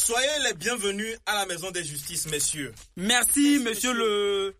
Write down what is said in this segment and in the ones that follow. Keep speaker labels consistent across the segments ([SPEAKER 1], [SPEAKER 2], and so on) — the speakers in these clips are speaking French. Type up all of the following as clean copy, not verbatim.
[SPEAKER 1] Soyez les bienvenus à la maison de justice, messieurs.
[SPEAKER 2] Merci, monsieur le...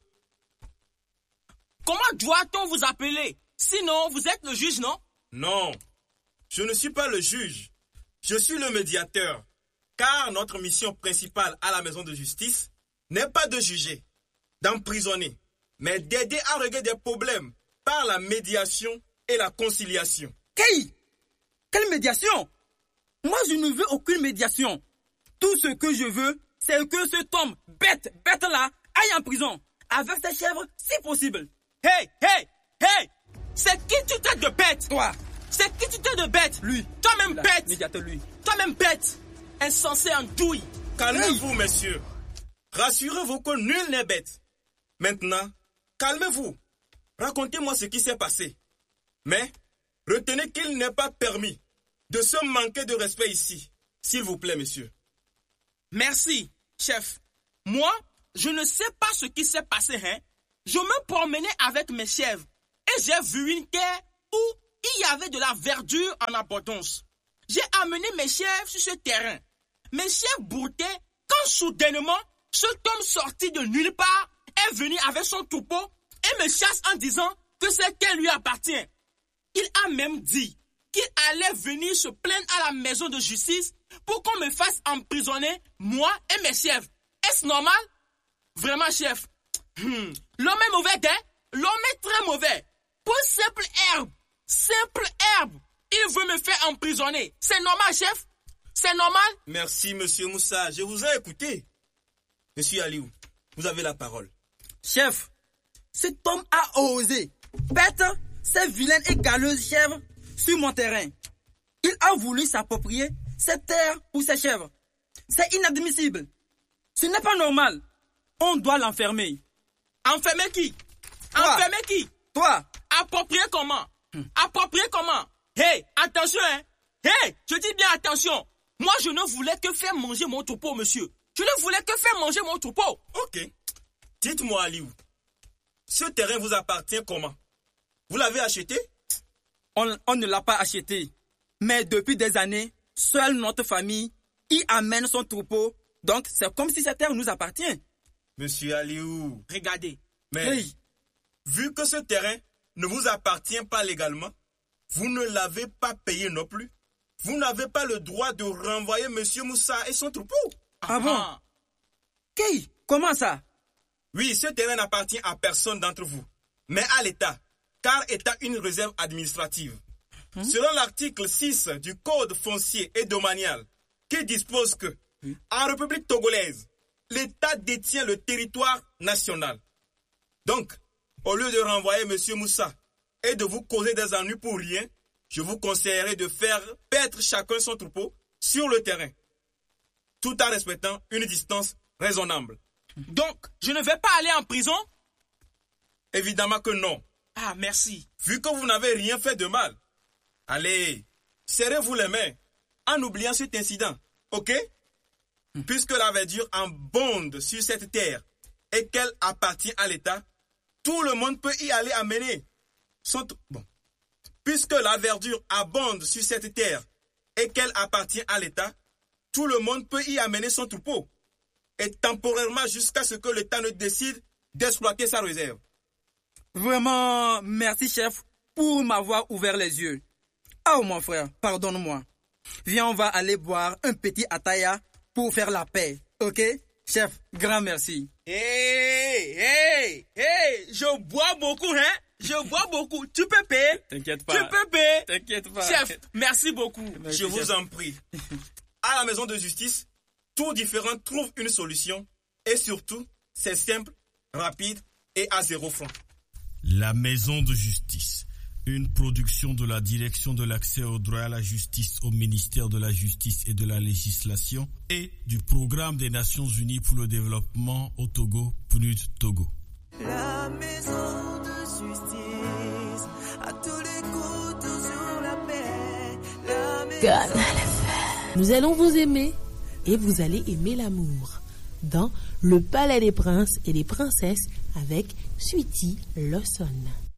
[SPEAKER 3] Comment doit-on vous appeler? Sinon, vous êtes le juge, non?
[SPEAKER 1] Non, je ne suis pas le juge. Je suis le médiateur. Car notre mission principale à la maison de justice n'est pas de juger, d'emprisonner, mais d'aider à régler des problèmes par la médiation et la conciliation.
[SPEAKER 2] Quelle médiation? Moi, je ne veux aucune médiation. Tout ce que je veux, c'est que cet homme bête-là, aille en prison, avec ses chèvres, si possible.
[SPEAKER 3] Hey! C'est qui tu traites de bête?
[SPEAKER 2] Toi.
[SPEAKER 3] C'est qui tu traites de bête?
[SPEAKER 2] Lui.
[SPEAKER 3] Toi-même bête.
[SPEAKER 2] Médiateur, lui.
[SPEAKER 3] Toi-même bête. Insensé en douille.
[SPEAKER 1] Calmez-vous, messieurs. Rassurez-vous que nul n'est bête. Maintenant, calmez-vous. Racontez-moi ce qui s'est passé. Mais, retenez qu'il n'est pas permis de se manquer de respect ici. S'il vous plaît, messieurs.
[SPEAKER 3] Merci, chef. Moi, je ne sais pas ce qui s'est passé, hein. Je me promenais avec mes chèvres et j'ai vu une terre où il y avait de la verdure en abondance. J'ai amené mes chèvres sur ce terrain. Mes chèvres broutaient quand soudainement, cet homme sorti de nulle part est venu avec son troupeau et me chasse en disant que cette terre lui appartient. Il a même dit qu'il allait venir se plaindre à la maison de justice pour qu'on me fasse emprisonner, moi et mes chèvres. Est-ce normal? Vraiment, chef. L'homme est mauvais, hein? L'homme est très mauvais. Pour simple herbe, il veut me faire emprisonner. C'est normal, chef? C'est normal?
[SPEAKER 1] Merci, monsieur Moussa. Je vous ai écouté. Monsieur Aliou, vous avez la parole.
[SPEAKER 2] Chef, cet homme a osé bête ces vilaines et galeuses chèvres sur mon terrain. Il a voulu s'approprier cette terre pour ses chèvres. C'est inadmissible. Ce n'est pas normal. On doit l'enfermer.
[SPEAKER 3] Enfermer qui?
[SPEAKER 2] Toi.
[SPEAKER 3] Enfermer qui?
[SPEAKER 2] Toi.
[SPEAKER 3] Approprier comment? Approprier comment? Hey, attention, hein? Hey, je dis bien attention. Moi, je ne voulais que faire manger mon troupeau, monsieur. Je ne voulais que faire manger mon troupeau.
[SPEAKER 1] Ok. Dites-moi, Aliou, ce terrain vous appartient comment? Vous l'avez acheté?
[SPEAKER 2] On ne l'a pas acheté. Mais depuis des années, seule notre famille y amène son troupeau. Donc, c'est comme si cette terre nous appartient.
[SPEAKER 1] Monsieur Aliou,
[SPEAKER 3] regardez.
[SPEAKER 1] Mais, vu que ce terrain ne vous appartient pas légalement, vous ne l'avez pas payé non plus. Vous n'avez pas le droit de renvoyer monsieur Moussa et son troupeau.
[SPEAKER 2] Ah bon? Comment ça?
[SPEAKER 1] Oui, ce terrain n'appartient à personne d'entre vous, mais à l'État, car étant une réserve administrative. Selon l'article 6 du Code foncier et domanial, qui dispose que, en République togolaise, l'État détient le territoire national. Donc, au lieu de renvoyer monsieur Moussa et de vous causer des ennuis pour rien, je vous conseillerais de faire paître chacun son troupeau sur le terrain, tout en respectant une distance raisonnable.
[SPEAKER 3] Donc, je ne vais pas aller en prison?
[SPEAKER 1] Évidemment que non.
[SPEAKER 3] Ah, merci.
[SPEAKER 1] Vu que vous n'avez rien fait de mal, allez, serrez-vous les mains en oubliant cet incident, ok? Puisque la verdure abonde sur cette terre et qu'elle appartient à l'État, tout le monde peut y aller amener son... Bon. Puisque la verdure abonde sur cette terre et qu'elle appartient à l'État, tout le monde peut y amener son troupeau. Et temporairement jusqu'à ce que l'État ne décide d'exploiter sa réserve.
[SPEAKER 2] Vraiment, merci chef pour m'avoir ouvert les yeux. Oh mon frère, pardonne-moi. Viens, on va aller boire un petit ataya pour faire la paix, ok? Chef, grand merci.
[SPEAKER 3] Hey, je bois beaucoup, hein? Je bois beaucoup. Tu peux payer?
[SPEAKER 2] T'inquiète pas.
[SPEAKER 3] Tu peux payer?
[SPEAKER 2] T'inquiète pas.
[SPEAKER 3] Chef, merci beaucoup.
[SPEAKER 1] Merci, je vous en prie. À la maison de justice, tout différent trouve une solution. Et surtout, c'est simple, rapide et à 0 francs.
[SPEAKER 4] La maison de justice. Une production de la Direction de l'accès au droit à la justice au ministère de la Justice et de la Législation et du Programme des Nations Unies pour le développement au Togo, PNUD Togo.
[SPEAKER 5] La maison de justice, à tous les coups, toujours la paix. La maison...
[SPEAKER 6] Nous allons vous aimer et vous allez aimer l'amour. Dans Le Palais des Princes et des Princesses avec Sweety Lawson.